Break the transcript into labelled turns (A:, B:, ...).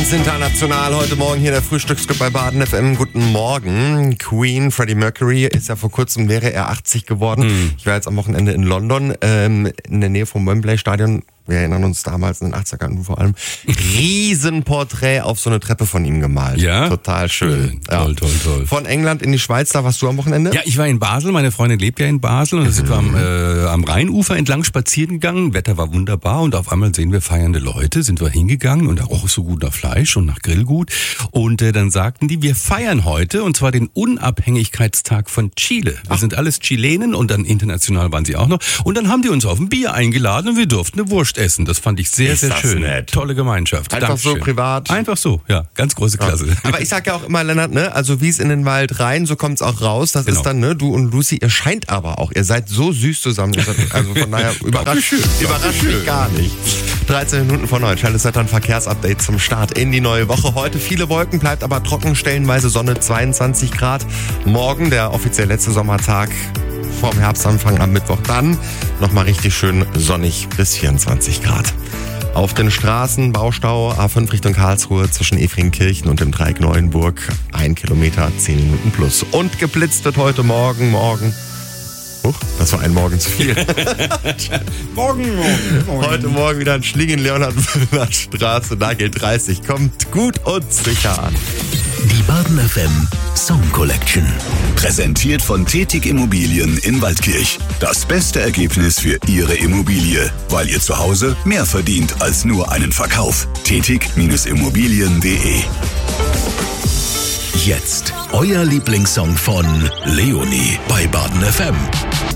A: Ganz international heute Morgen hier der Frühstücksclub bei Baden FM. Guten Morgen. Queen, Freddie Mercury ist ja vor kurzem, wäre er 80 geworden. Ich war jetzt am Wochenende in London, in der Nähe vom Wembley Stadion. Wir erinnern uns damals in den 80ern vor allem. Riesenporträt auf so eine Treppe von ihm gemalt.
B: Ja?
A: Total schön.
B: Toll, toll, toll.
A: Von England in die Schweiz, da warst du am Wochenende?
B: Ja, ich war in Basel, meine Freundin lebt ja in Basel und da sind wir am Rheinufer entlang spazieren gegangen. Wetter war wunderbar und auf einmal sehen wir feiernde Leute, sind wir hingegangen und da roch es so gut nach Fleisch und nach Grillgut. Und dann sagten die, wir feiern heute und zwar den Unabhängigkeitstag von Chile. Wir sind alles Chilenen und dann international waren sie auch noch. Und dann haben die uns auf ein Bier eingeladen und wir durften eine Wurst essen. Das fand ich sehr, sehr schön.
A: Nett.
B: Tolle Gemeinschaft.
A: Einfach
B: Dankeschön.
A: so privat.
B: Einfach so, ja. Ganz große Klasse.
A: Ja. Aber ich sag ja auch immer, Lennart, ne, also wie es in den Wald rein, so kommt's auch raus. Das
B: Genau.
A: ist dann, ne, du und Lucy, ihr scheint aber auch, ihr seid so süß zusammen. Also von daher überrascht mich gar nicht. 13 Minuten vor 9, schnelles Wetter- und Verkehrsupdate zum Start in die neue Woche. Heute viele Wolken, bleibt aber trocken, stellenweise Sonne, 22 Grad. Morgen, der offiziell letzte Sommertag vorm Herbstanfang am Mittwoch, dann nochmal richtig schön sonnig bis 24 Grad. Auf den Straßen Baustau A5 Richtung Karlsruhe zwischen Efringkirchen und dem Dreieck Neuenburg 1 Kilometer, 10 Minuten plus. Und geblitzt wird heute Morgen. Huch, das war ein Morgen zu viel.
B: Morgen.
A: Heute Morgen wieder in Schlingen, Leonhard-Müller-Straße, da gilt 30. Kommt gut und sicher an.
C: Die Baden FM Song Collection. Präsentiert von Tätig Immobilien in Waldkirch. Das beste Ergebnis für Ihre Immobilie, weil ihr zu Hause mehr verdient als nur einen Verkauf. Tätig-Immobilien.de. Jetzt euer Lieblingssong von Leonie bei Baden FM.